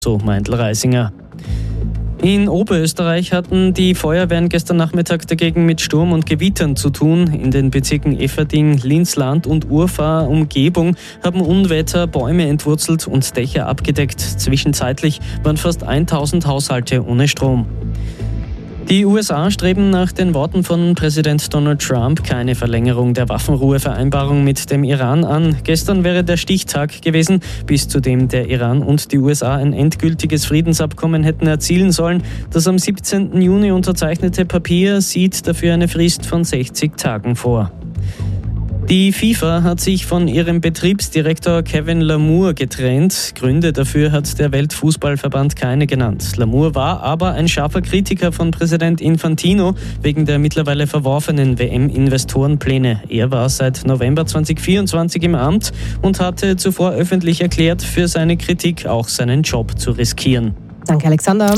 so Meindl Reisinger. In Oberösterreich hatten die Feuerwehren gestern Nachmittag dagegen mit Sturm und Gewittern zu tun. In den Bezirken Eferding, Linzland und Urfahr Umgebung haben Unwetter Bäume entwurzelt und Dächer abgedeckt. Zwischenzeitlich waren fast 1000 Haushalte ohne Strom. Die USA streben nach den Worten von Präsident Donald Trump keine Verlängerung der Waffenruhevereinbarung mit dem Iran an. Gestern wäre der Stichtag gewesen, bis zu dem der Iran und die USA ein endgültiges Friedensabkommen hätten erzielen sollen. Das am 17. Juni unterzeichnete Papier sieht dafür eine Frist von 60 Tagen vor. Die FIFA hat sich von ihrem Betriebsdirektor Kevin Lamour getrennt. Gründe dafür hat der Weltfußballverband keine genannt. Lamour war aber ein scharfer Kritiker von Präsident Infantino wegen der mittlerweile verworfenen WM-Investorenpläne. Er war seit November 2024 im Amt und hatte zuvor öffentlich erklärt, für seine Kritik auch seinen Job zu riskieren. Danke, Alexander.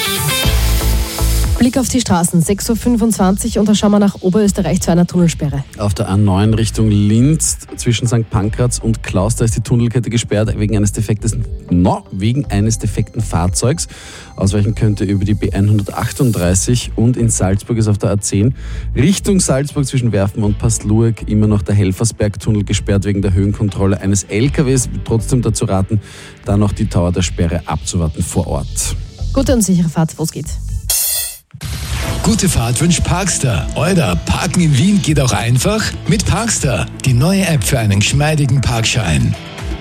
Blick auf die Straßen, 6.25 Uhr und da schauen wir nach Oberösterreich zu einer Tunnelsperre. Auf der A9 Richtung Linz zwischen St. Pankraz und Klaus, da ist die Tunnelkette gesperrt wegen eines defekten Fahrzeugs. Ausweichen könnte über die B138 und in Salzburg ist auf der A10 Richtung Salzburg zwischen Werfen und Pastluek immer noch der Helfersbergtunnel gesperrt wegen der Höhenkontrolle eines LKWs. Trotzdem dazu raten, da noch die Dauer der Sperre abzuwarten vor Ort. Gute und sichere Fahrt, wo es geht. Gute Fahrt wünscht Parkster. Euer Parken in Wien geht auch einfach mit Parkster, die neue App für einen geschmeidigen Parkschein.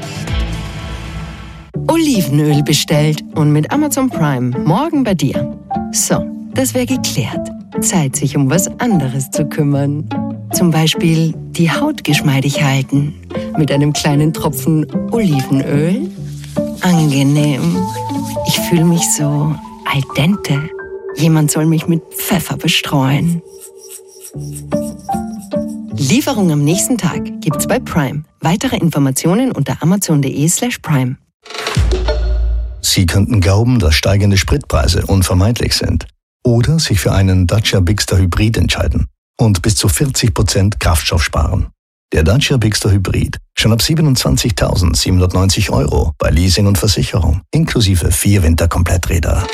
Olivenöl bestellt und mit Amazon Prime morgen bei dir. So, das wäre geklärt. Zeit, sich um was anderes zu kümmern. Zum Beispiel die Haut geschmeidig halten mit einem kleinen Tropfen Olivenöl. Angenehm. Ich fühle mich so al dente. Jemand soll mich mit Pfeffer bestreuen. Lieferung am nächsten Tag gibt's bei Prime. Weitere Informationen unter amazon.de/prime. Sie könnten glauben, dass steigende Spritpreise unvermeidlich sind. Oder sich für einen Dacia Bigster Hybrid entscheiden und bis zu 40% Kraftstoff sparen. Der Dacia Bigster Hybrid schon ab 27.790 € bei Leasing und Versicherung, inklusive 4 Winterkompletträder.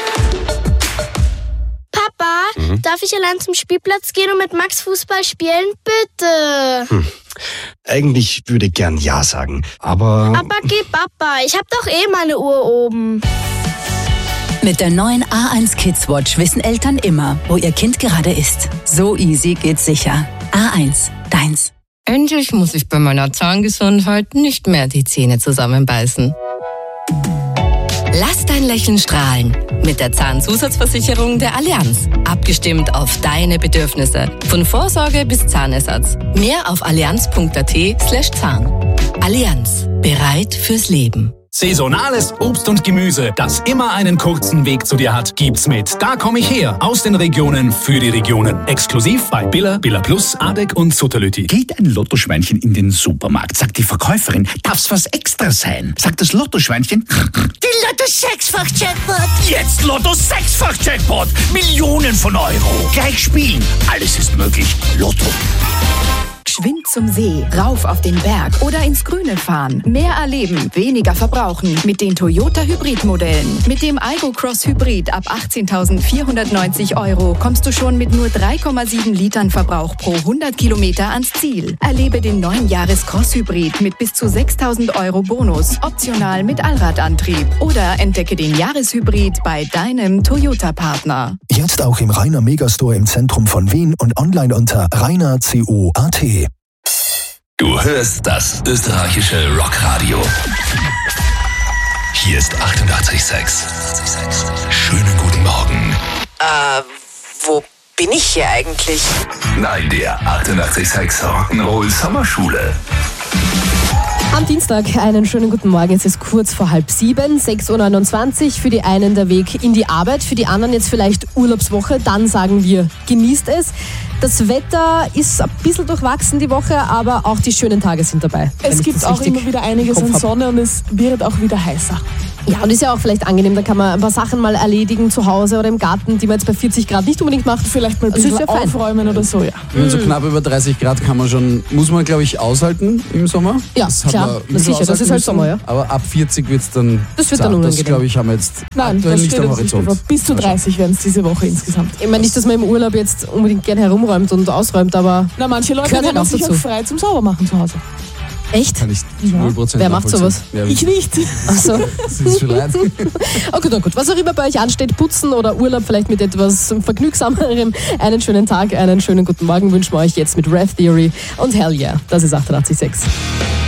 Papa, darf ich allein zum Spielplatz gehen und mit Max Fußball spielen? Bitte. Eigentlich würde ich gern Ja sagen, aber... Aber geh, Papa, ich hab doch meine Uhr oben. Mit der neuen A1 Kids Watch wissen Eltern immer, wo ihr Kind gerade ist. So easy geht's sicher. A1, deins. Endlich muss ich bei meiner Zahngesundheit nicht mehr die Zähne zusammenbeißen. Lass dein Lächeln strahlen mit der Zahnzusatzversicherung der Allianz. Abgestimmt auf deine Bedürfnisse. Von Vorsorge bis Zahnersatz. Mehr auf allianz.at/Zahn. Allianz. Bereit fürs Leben. Saisonales Obst und Gemüse, das immer einen kurzen Weg zu dir hat, gibt's mit Da komm ich her, aus den Regionen für die Regionen. Exklusiv bei Billa, Billa Plus, Adek und Sutterlüti. Geht ein Lottoschweinchen in den Supermarkt, sagt die Verkäuferin, darf's was extra sein? Sagt das Lottoschweinchen, die Lotto-6-fach-Jackpot. Jetzt Lotto-6-fach-Jackpot. Millionen von Euro. Gleich spielen. Alles ist möglich. Lotto. Geschwind zum See, rauf auf den Berg oder ins Grüne fahren. Mehr erleben, weniger verbrauchen mit den Toyota Hybrid-Modellen. Mit dem Aygo Cross Hybrid ab 18.490 € kommst du schon mit nur 3,7 Litern Verbrauch pro 100 Kilometer ans Ziel. Erlebe den neuen Jahres-Cross Hybrid mit bis zu 6.000 € Bonus, optional mit Allradantrieb. Oder entdecke den Jahreshybrid bei deinem Toyota-Partner. Jetzt auch im Rainer Megastore im Zentrum von Wien und online unter rainer.co.at. Du hörst das österreichische Rockradio. Hier ist 88,6. Schönen guten Morgen. Wo bin ich hier eigentlich? Nein, der 88,6 Rock'n'Roll Sommerschule. Am Dienstag einen schönen guten Morgen. Es ist kurz vor 6:30, 6.29 Uhr. Für die einen der Weg in die Arbeit, für die anderen jetzt vielleicht Urlaubswoche. Dann sagen wir, genießt es. Das Wetter ist ein bisschen durchwachsen die Woche, aber auch die schönen Tage sind dabei. Es gibt auch immer wieder einiges an Sonne und es wird auch wieder heißer. Ja, und ist ja auch vielleicht angenehm, da kann man ein paar Sachen mal erledigen zu Hause oder im Garten, die man jetzt bei 40 Grad nicht unbedingt macht. Vielleicht mal ein bisschen aufräumen oder so, ja. So knapp über 30 Grad muss man glaube ich aushalten im Sommer. Ja, klar, sicher, das ist halt Sommer, ja. Aber ab 40 wird es dann Das wird dann unangenehm. Das glaube ich haben wir jetzt aktuell nicht am Horizont. Bis zu 30 werden es diese Woche insgesamt. Ich meine nicht, dass man im Urlaub jetzt unbedingt gerne herumräumt und ausräumt, aber na, manche Leute halt nehmen sich auch frei zum Saubermachen zu Hause. Echt? Kann ich 0% Wer macht sowas? Ja, ich nicht. Ach so. Das ist schon leid. Okay, gut. Was auch immer bei euch ansteht, putzen oder Urlaub, vielleicht mit etwas Vergnügsamerem. Einen schönen Tag, einen schönen guten Morgen wünschen wir euch jetzt mit Rev Theory und Hell Yeah. Das ist 88.6.